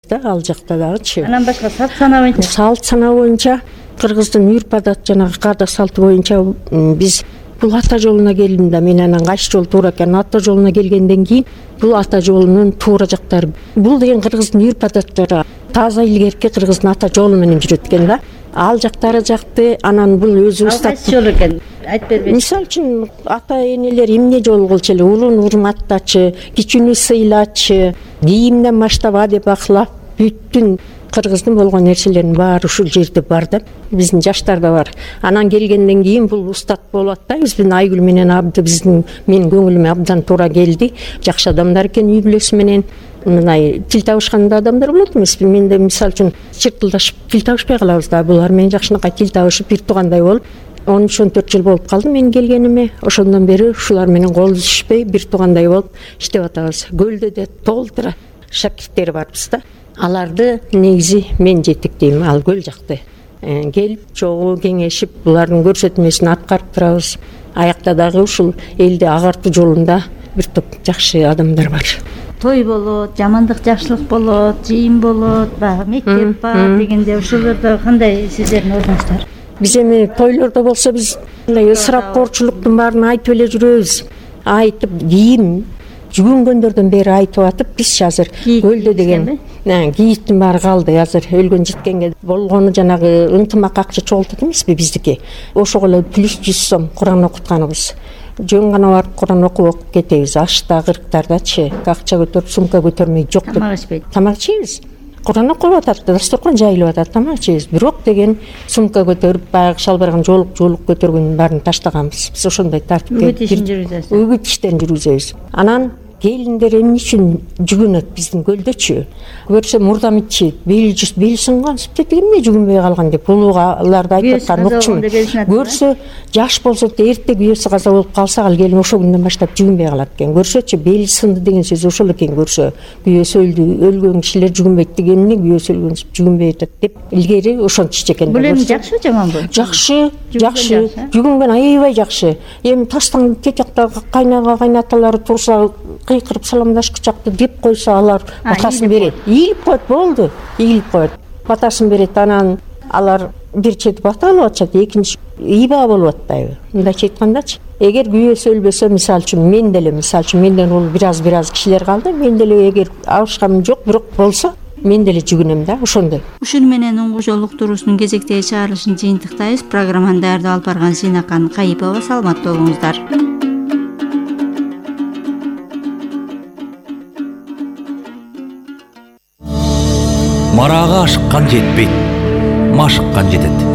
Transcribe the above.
ал жакта дагычы. Анан башка салт санаа боюнча кыргыздын үрп адат жанагы каада салты боюнча биз бул ата жолуна келдим да, мен анан кайсы жол туура экен, ата жолуна келгенден кийин бул ата жолунун туура жактары, бул деген кыргыздын үрп адаттары таза илгерки кыргыздын ата жолу менен жүрөт экен да. Ал жактары жакты. Анан бул өзү устат жол экен, айтып бербейсиз? Мисалы үчүн ата энелер эмне жол кылчу эле, улууну урматтачы, кичүүнү сыйлачы, кийимден баштап адеп акылап, бүттүн кыргыздын болгон нерселеринин баары ушул жерде бар да, биздин жаштарда бар. Анан келгенден кийин бул устат болуп атпайбыз. Биздин Айгүл менен Абды менин көңүлүмө абдан туура келди. Жакшы адамдар экен, үй бүлөсү менен. Мындай тил табышкан адамдар болот эмеспи? Менде мисалы үчүн чыртылдашып тил табышпай калабыз да, булар менен жакшынакай тил табышып бир туугандай болуп 13-14 жыл болуп калды мен келгениме. Ошондон бери ушулар менен кол үзүшпөй бир туугандай болуп иштеп атабыз. Көлдө да толтура шакирттер барбыз да. Аларды негизи мен жетектейм, ал көл жакты. Келип, чогуу кеңешип, булардын көрсөтмөсүн аткарып турабыз. Аякта дагы ушул элди агартуу жолунда бир топ жакшы адамдар бар. Той болот, жамандык жакшылык болот, жыйын болот, баягы мектеп бар дегенде ошолордо кандай сиздердин ордуңуздар? Биз эми тойлордо болсо биз мындай ысырапкорчулуктун баарын айтып эле жүрөбүз. Айтып, кийим жүгүнгөндөрдөн бери айтып атып, бизчи азыр көлдө деген кийиттин баары калды. Азыр өлгөн жеткенге болгону жанагы ынтымак акча чогултат эмеспи биздики. Ошого эле плюс 100 сом Куран окутканыбыз. Жөн гана барып Куран окуп кетебиз. Ашта кырктардачы акча көтөрүп, сумка көтөрмөй жок деп. Тамак ичпейт. Тамак ичебиз. Куран окуп атат, дасторкон жайылып атат, тамак ичебиз. Бирок деген сумка көтөрүп, баягы шалбарган жолук көтөргөндүн баарын таштаганбыз. Биз ошондой тартипке үгүт иштерин жүргүзөбүз. Анан келиндер эмне үчүн жүгүнөт биздин көлдөчү? Көрсө мурдамитчи, бел сынгансып деп эмне жүгүнбөй калган деп улууларды айтып аткан укчумун. Көрсө жаш болсо эрте күйөөсү каза болуп калса, ал келин ошол күндөн баштап жүгүнбөй калат экен. Көрсөчү бел сынды деген сөз ошол экен. Көрсө күйөөсү өлдү, өлгөн кишилер жүгүнбөйт дегенне күйөөсү өлгөнсүп жүгүнбөй атат деп илгери ошончу экен. Бул эми жакшыбы жаманбы? Жакшы. Жүгүнгөн аябай жакшы. Эми таштан тет жакта кайнаталары турса кыйкырып саламдаш кычакты деп койсо, алар батасын берет. Ийилип коет, болду. Ийилип коет. Батасын берет. Анан алар бир чети бата алып атышат, экинчи ийба болуп атпайбы? Мындайча айткандачы, эгер күйөөсү өлбөсө, мисалы үчүн менден ол бир аз кишилер калды. Мен деле эгер абышканым жок, бирок болсо мен деле жүгүнөм да, ошондой. Ушун менен оңгожол уктуруусунун кезектеги чыгарылышын жыйынтыктайбыз. Программаны даярдап алып барган Зинакан Кайыпова. Саламаттуу болуңуздар. Марага ашыккан жетпейт, машыккан жетет.